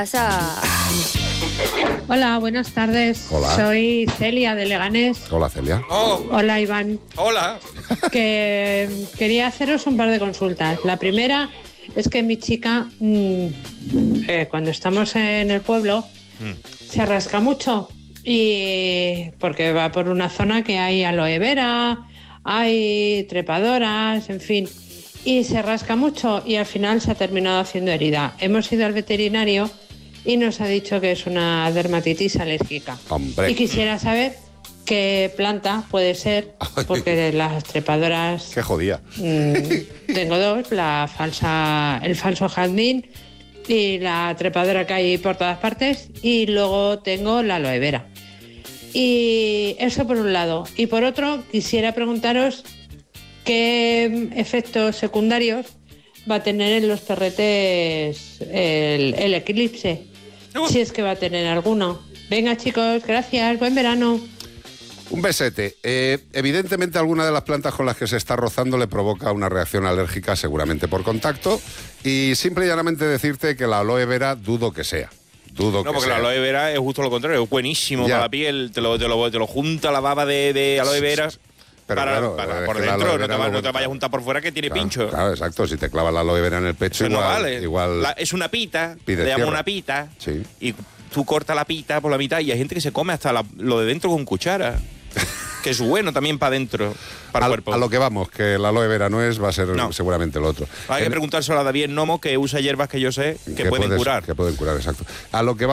Hola, buenas tardes. Hola. Soy Celia de Leganés. Hola, Celia. Oh, Hola, Iván. hola. Que quería haceros un par de consultas. La primera es que mi chica, cuando estamos en el pueblo, se rasca mucho. Y porque va por una zona que hay aloe vera, hay trepadoras, en fin. Y se rasca mucho y al final se ha terminado haciendo herida. Hemos ido al veterinario y nos ha dicho que es una dermatitis alérgica. Hombre. Y quisiera saber qué planta puede ser, porque las trepadoras Qué jodía. tengo dos, el falso jazmín y la trepadora que hay por todas partes, y luego tengo la aloe vera. Y eso por un lado. Y por otro, quisiera preguntaros qué efectos secundarios va a tener en los perretes el eclipse, si es que va a tener alguno. Venga, chicos, gracias, buen verano. Un besete. Evidentemente, alguna de las plantas con las que se está rozando le provoca una reacción alérgica, seguramente por contacto. Y simple y llanamente decirte que la aloe vera dudo que sea. No, porque la aloe vera es justo lo contrario, es buenísimo para la piel, te lo junta la baba de aloe vera. Pero para claro, por es que la dentro, aloe vera no te vayas a juntar por fuera que tiene pincho. Claro, exacto. Si te clavas la aloe vera en el pecho, Eso no vale. igual Es una pita, pide le llamo tierra. una pita, Sí. y tú cortas la pita por la mitad y hay gente que se come hasta lo de dentro con cuchara. Que es bueno también para adentro, para el cuerpo. A lo que vamos, que la aloe vera no es, va a ser seguramente lo otro. Hay que preguntárselo a David Nomo, que usa hierbas que yo sé que pueden curar. Que pueden curar, exacto. A lo que